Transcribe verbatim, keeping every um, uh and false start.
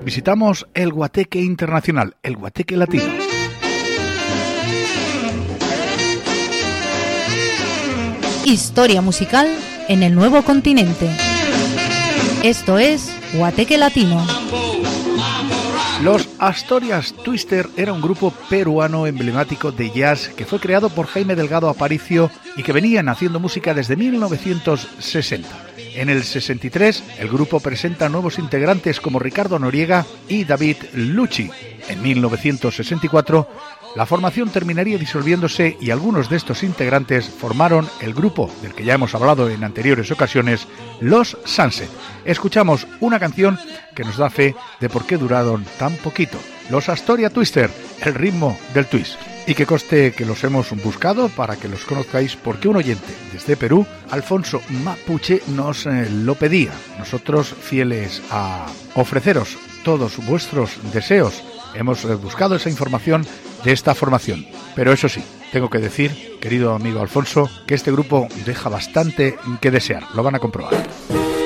visitamos el Guateque Internacional, el Guateque Latino. Historia musical en el nuevo continente. Esto es Guateque Latino. Los Asturias Twister era un grupo peruano emblemático de jazz que fue creado por Jaime Delgado Aparicio y que venían haciendo música desde mil novecientos sesenta. En el sesenta y tres, el grupo presenta nuevos integrantes como Ricardo Noriega y David Lucci. En mil novecientos sesenta y cuatro, la formación terminaría disolviéndose y algunos de estos integrantes formaron el grupo del que ya hemos hablado en anteriores ocasiones, Los Sunset. Escuchamos una canción que nos da fe de por qué duraron tan poquito. Los Astoria Twister, el ritmo del twist. Y que conste que los hemos buscado para que los conozcáis porque un oyente desde Perú, Alfonso Mapuche, nos eh, lo pedía. Nosotros, fieles a ofreceros todos vuestros deseos, hemos eh, buscado esa información de esta formación. Pero eso sí, tengo que decir, querido amigo Alfonso, que este grupo deja bastante que desear. Lo van a comprobar.